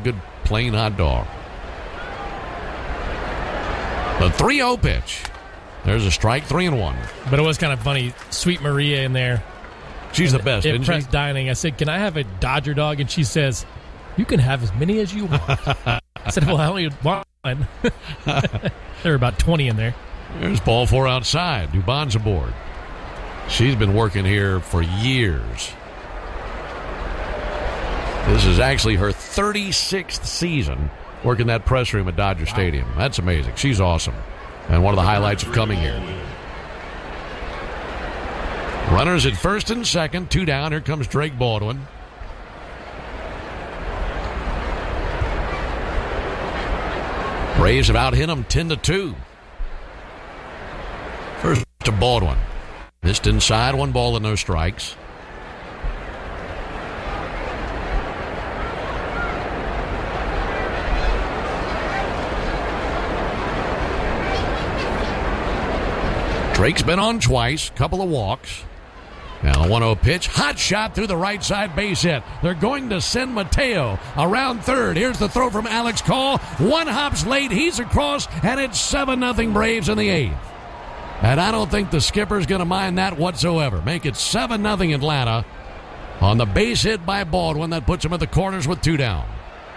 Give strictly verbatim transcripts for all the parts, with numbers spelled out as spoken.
good plain hot dog. The three oh pitch. There's a strike, three and one. But it was kind of funny. Sweet Maria in there. She's the best, isn't she? Press Dining. I said, can I have a Dodger dog? And she says, you can have as many as you want. I said, well, I only want one. There were about twenty in there. There's ball four outside. Dubon's aboard. She's been working here for years. This is actually her thirty-sixth season working that press room at Dodger Stadium. That's amazing. She's awesome. And one of the highlights of coming here. Runners at first and second. Two down. Here comes Drake Baldwin. Braves have out-hit them ten to two. First to Baldwin. Missed inside. One ball and no strikes. Drake's been on twice, couple of walks. Now the one oh pitch, hot shot through the right side base hit. They're going to send Mateo around third. Here's the throw from Alex Call. One hops late, he's across, and it's seven nothing Braves in the eighth. And I don't think the skipper's going to mind that whatsoever. Make it seven nothing Atlanta on the base hit by Baldwin. That puts him at the corners with two down.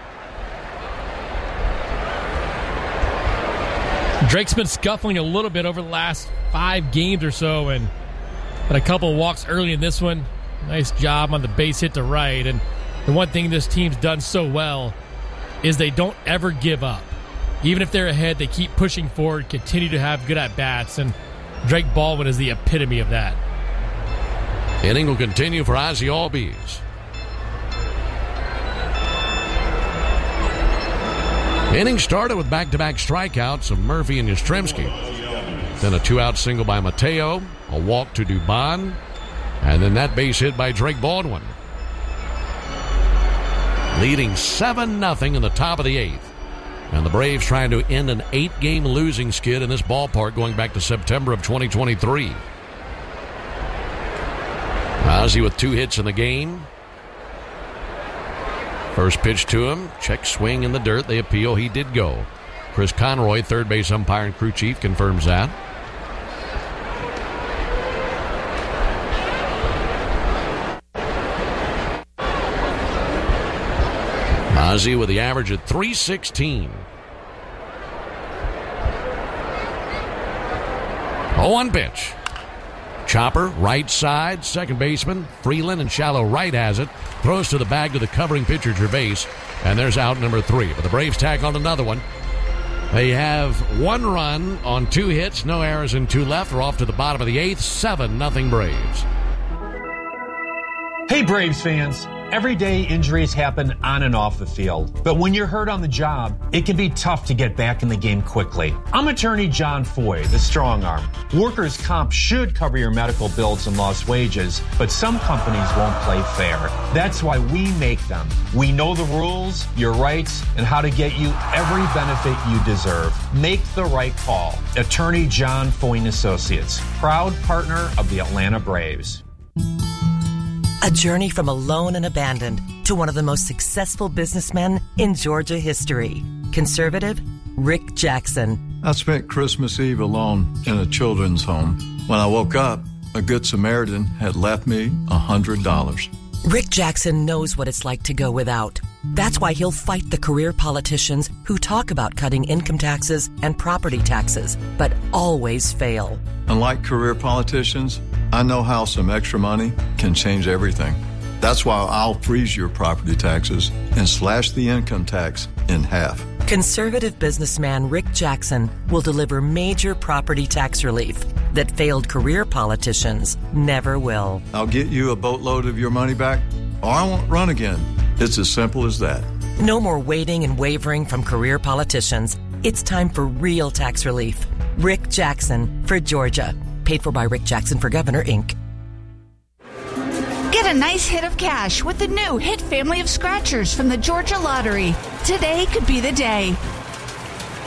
Drake's been scuffling a little bit over the last five games or so, and had a couple of walks early in this one. Nice job on the base hit to right. And the one thing this team's done so well is they don't ever give up. Even if they're ahead, they keep pushing forward, continue to have good at-bats, and Drake Baldwin is the epitome of that. Inning will continue for Ozzie Albies. Inning started with back-to-back strikeouts of Murphy and Yastrzemski. Then a two-out single by Mateo, a walk to Dubon, and then that base hit by Drake Baldwin. Leading seven nothing in the top of the eighth. And the Braves trying to end an eight-game losing skid in this ballpark going back to September of twenty twenty-three. Ozzie with two hits in the game. First pitch to him, check swing in the dirt. They appeal. He did go. Chris Conroy, third base umpire and crew chief, confirms that. Ozzie with the average at three sixteen. oh one pitch. Chopper, right side, second baseman. Freeland and shallow right has it. Throws to the bag to the covering pitcher, Gervais. And there's out number three. But the Braves tag on another one. They have one run on two hits, no errors and two left. We're off to the bottom of the eighth. seven nothing Braves. Hey, Braves fans. Every day injuries happen on and off the field, but when you're hurt on the job, it can be tough to get back in the game quickly. I'm attorney John Foy, the strong arm. Workers' comp should cover your medical bills and lost wages, but some companies won't play fair. That's why we make them. We know the rules, your rights, and how to get you every benefit you deserve. Make the right call. Attorney John Foy and Associates, proud partner of the Atlanta Braves. A journey from alone and abandoned to one of the most successful businessmen in Georgia history. Conservative Rick Jackson. I spent Christmas Eve alone in a children's home. When I woke up, a Good Samaritan had left me one hundred dollars. Rick Jackson knows what it's like to go without. That's why he'll fight the career politicians who talk about cutting income taxes and property taxes, but always fail. Unlike career politicians, I know how some extra money can change everything. That's why I'll freeze your property taxes and slash the income tax in half. Conservative businessman Rick Jackson will deliver major property tax relief that failed career politicians never will. I'll get you a boatload of your money back, or I won't run again. It's as simple as that. No more waiting and wavering from career politicians. It's time for real tax relief. Rick Jackson for Georgia. Paid for by Rick Jackson for Governor, Incorporated. Get a nice hit of cash with the new Hit family of scratchers from the Georgia Lottery. Today could be the day.